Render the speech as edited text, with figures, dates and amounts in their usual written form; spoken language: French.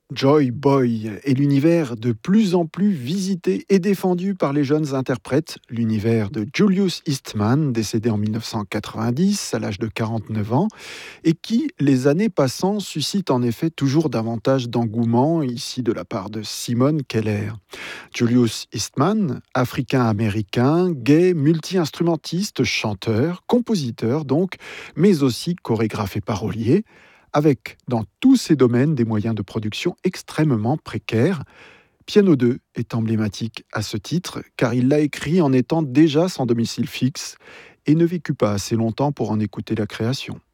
Joy Boy est l'univers de plus en plus visité et défendu par les jeunes interprètes, l'univers de Julius Eastman, décédé en 1990 à l'âge de 49 ans, et qui, les années passant, suscite en effet toujours davantage d'engouement, ici de la part de Simone Keller. Julius Eastman, africain-américain, gay, multi-instrumentiste, chanteur, compositeur donc, mais aussi chorégraphe et parolier, avec dans tous ces domaines des moyens de production extrêmement précaires. Piano 2 est emblématique à ce titre, car il l'a écrit en étant déjà sans domicile fixe et ne vécut pas assez longtemps pour en écouter la création.